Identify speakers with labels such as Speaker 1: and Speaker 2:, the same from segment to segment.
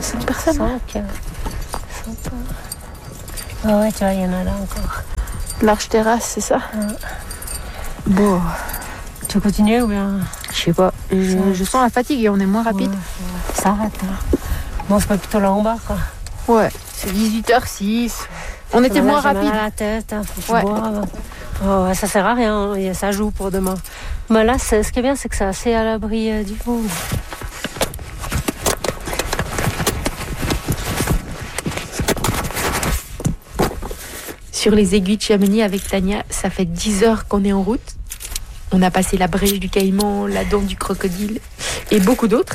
Speaker 1: 5 personnes.
Speaker 2: 5. Ah ouais, tu vois, il y en a là encore.
Speaker 1: Large terrasse, c'est ça?
Speaker 2: Bon. Tu veux continuer ou bien?
Speaker 1: Je sais pas. Je sens la fatigue et on est moins rapide.
Speaker 2: Ouais. Ça arrête. Hein. Bon, c'est pas plutôt là en bas, quoi.
Speaker 1: Ouais, c'est 18h06. On était moins rapide.
Speaker 2: J'ai mal à la tête, hein, faut que
Speaker 1: Ouais.
Speaker 2: tu boives. Oh, ouais, ça sert à rien, hein, ça joue pour demain. Mais là, ce qui est bien, c'est que c'est assez à l'abri du vent.
Speaker 1: Sur les aiguilles de Chamonix avec Tania, ça fait 10 heures qu'on est en route. On a passé la brèche du Caïman, la dent du crocodile et beaucoup d'autres.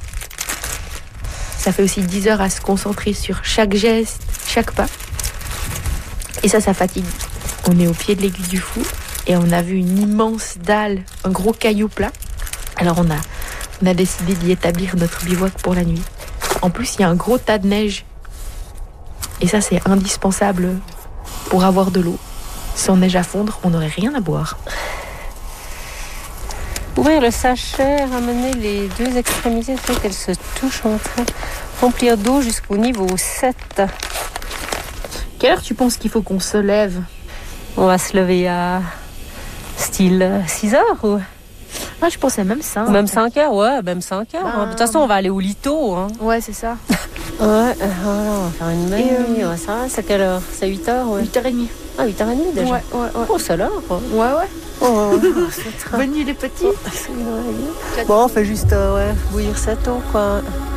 Speaker 1: Ça fait aussi 10 heures à se concentrer sur chaque geste, chaque pas. Et ça fatigue. On est au pied de l'aiguille du Fou et on a vu une immense dalle, un gros caillou plat. Alors on a décidé d'y établir notre bivouac pour la nuit. En plus, il y a un gros tas de neige. Et ça, c'est indispensable pour avoir de l'eau. Sans neige à fondre, on n'aurait rien à boire.
Speaker 2: Ouvrir le sachet, ramener les deux extrémités, fait qu'elles se touchent entre elles. Remplir d'eau jusqu'au niveau 7.
Speaker 1: Quelle heure tu penses qu'il faut qu'on se lève?
Speaker 2: On va se lever à style 6 heures ou...
Speaker 1: Moi, je pensais même ça.
Speaker 2: Même 5 heures, ouais, même 5 heures. Hein. De toute façon, on va aller au lito. Hein.
Speaker 1: Ouais, c'est ça.
Speaker 2: Ouais, voilà, on va faire une nuit. Ouais, ça va, c'est quelle heure? C'est 8 heures, ouais.
Speaker 1: 8h30.
Speaker 2: Ah, 8h30 déjà.
Speaker 1: Ouais.
Speaker 2: Oh, c'est l'heure.
Speaker 1: Ouais.
Speaker 2: Oh, c'est très...
Speaker 1: Bonne nuit les petits.
Speaker 2: Bon, on fait juste bouillir cette eau, quoi.